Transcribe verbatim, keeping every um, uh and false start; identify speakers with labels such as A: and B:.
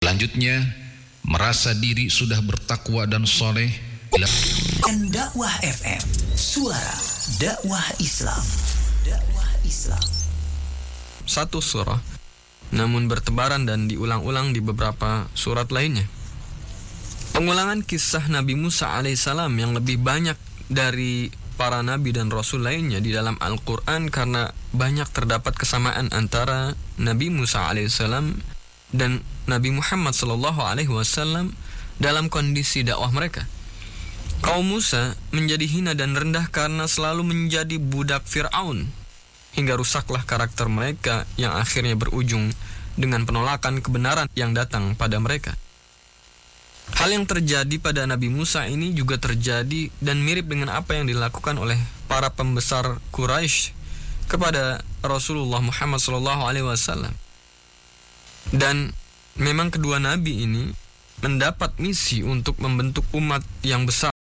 A: Selanjutnya, merasa diri sudah bertakwa dan soleh.
B: Dakwah F M, suara dakwah Islam. Dakwah Islam.
C: Satu surah, namun bertebaran dan diulang-ulang di beberapa surat lainnya. Pengulangan kisah Nabi Musa alaihissalam yang lebih banyak dari para nabi dan rasul lainnya di dalam Al-Quran karena banyak terdapat kesamaan antara Nabi Musa alaihissalam dan Nabi Muhammad sallallahu alaihi wasallam dalam kondisi dakwah mereka. Kaum Musa menjadi hina dan rendah karena selalu menjadi budak Fir'aun, hingga rusaklah karakter mereka yang akhirnya berujung dengan penolakan kebenaran yang datang pada mereka. Hal yang terjadi pada Nabi Musa ini juga terjadi dan mirip dengan apa yang dilakukan oleh para pembesar Quraisy kepada Rasulullah Muhammad sallallahu alaihi wasallam. Dan memang kedua nabi ini mendapat misi untuk membentuk umat yang besar